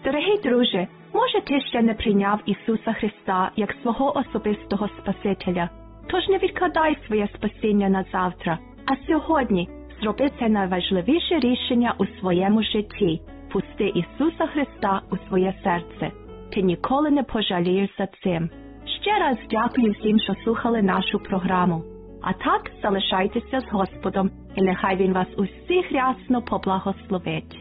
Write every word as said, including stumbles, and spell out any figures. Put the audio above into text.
Дорогий друже, може ти ще не прийняв Ісуса Христа як свого особистого Спасителя? Тож не відкладай своє спасіння на завтра, а сьогодні зроби це найважливіше рішення у своєму житті. Пусти Ісуса Христа у своє серце. Ти ніколи не пожалієш за цим. Ще раз дякую всім, що слухали нашу програму. А так, залишайтеся з Господом, і нехай Він вас усіх рясно поблагословить.